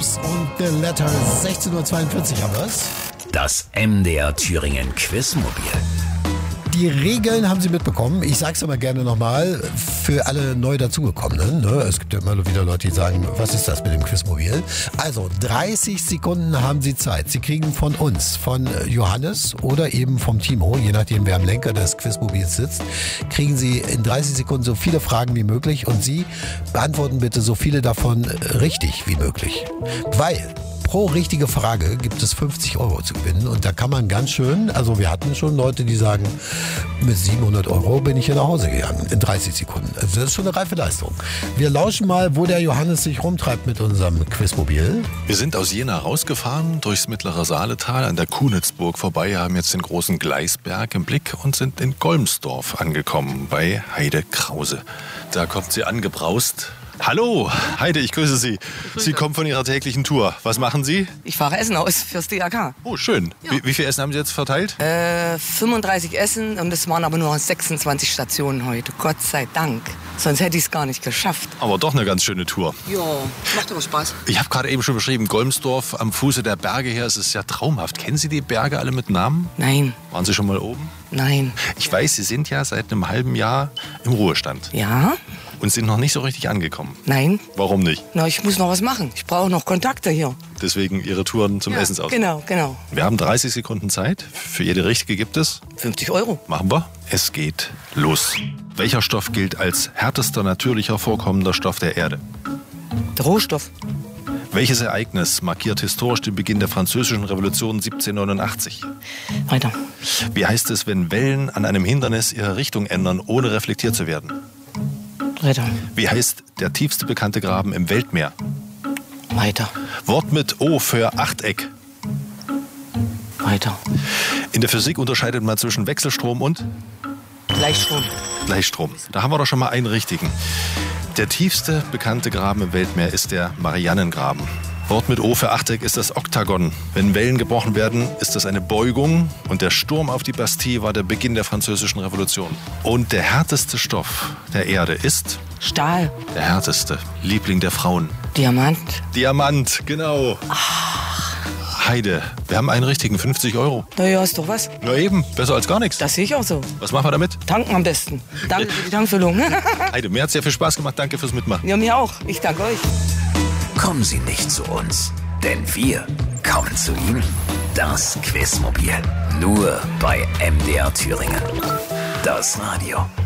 Chips und The Letter. 16:42 Uhr haben wir's. Das MDR Thüringen Quizmobil. Die Regeln haben Sie mitbekommen. Ich sag's aber gerne nochmal für alle neu dazugekommenen. Ne? Es gibt ja immer wieder Leute, die sagen, was ist das mit dem Quizmobil? Also 30 Sekunden haben Sie Zeit. Sie kriegen von uns, von Johannes oder eben vom Timo, je nachdem wer am Lenker des Quizmobils sitzt, kriegen Sie in 30 Sekunden so viele Fragen wie möglich und Sie beantworten bitte so viele davon richtig wie möglich. Weil pro richtige Frage gibt es 50 € zu gewinnen und da kann man ganz schön, also wir hatten schon Leute, die sagen, mit 700 € bin ich hier nach Hause gegangen in 30 Sekunden. Also das ist schon eine reife Leistung. Wir lauschen mal, wo der Johannes sich rumtreibt mit unserem Quizmobil. Wir sind aus Jena rausgefahren, durchs mittlere Saaletal an der Kunitzburg vorbei, haben jetzt den großen Gleisberg im Blick und sind in Golmsdorf angekommen bei Heide Krause. Da kommt sie angebraust. Hallo, Heide, ich grüße Sie. Sie kommen von Ihrer täglichen Tour. Was machen Sie? Ich fahre Essen aus fürs DRK. Oh, schön. Ja. Wie viel Essen haben Sie jetzt verteilt? 35 Essen und es waren aber nur 26 Stationen heute. Gott sei Dank. Sonst hätte ich es gar nicht geschafft. Aber doch eine ganz schöne Tour. Ja, macht aber Spaß. Ich habe gerade eben schon beschrieben, Golmsdorf am Fuße der Berge her. Es ist ja traumhaft. Kennen Sie die Berge alle mit Namen? Nein. Waren Sie schon mal oben? Nein. Ich weiß, Sie sind ja seit einem halben Jahr im Ruhestand. Ja. Und sind noch nicht so richtig angekommen. Nein. Warum nicht? Na, ich muss noch was machen. Ich brauche noch Kontakte hier. Deswegen Ihre Touren zum Essensaus. Genau. Wir haben 30 Sekunden Zeit. Für jede richtige gibt es 50 €. Machen wir. Es geht los. Welcher Stoff gilt als härtester natürlicher vorkommender Stoff der Erde? Der Rohstoff. Welches Ereignis markiert historisch den Beginn der Französischen Revolution 1789? Weiter. Wie heißt es, wenn Wellen an einem Hindernis ihre Richtung ändern, ohne reflektiert zu werden? Weiter. Wie heißt der tiefste bekannte Graben im Weltmeer? Weiter. Wort mit O für Achteck. Weiter. In der Physik unterscheidet man zwischen Wechselstrom und Gleichstrom. Gleichstrom. Da haben wir doch schon mal einen richtigen. Der tiefste bekannte Graben im Weltmeer ist der Marianengraben. Wort mit O für Achteck ist das Oktagon. Wenn Wellen gebrochen werden, ist das eine Beugung. Und der Sturm auf die Bastille war der Beginn der Französischen Revolution. Und der härteste Stoff der Erde ist Stahl. der härteste. Liebling der Frauen. Diamant. Diamant, genau. Heide, wir haben einen richtigen, 50 €. Na ja, ist doch was. Na eben, besser als gar nichts. Das sehe ich auch so. Was machen wir damit? Tanken am besten. Danke für die Tankfüllung. Heide, mir hat es sehr viel Spaß gemacht. Danke fürs Mitmachen. Ja, mir auch. Ich danke euch. Kommen Sie nicht zu uns, denn wir kommen zu Ihnen. Das Quizmobil. Nur bei MDR Thüringen. Das Radio.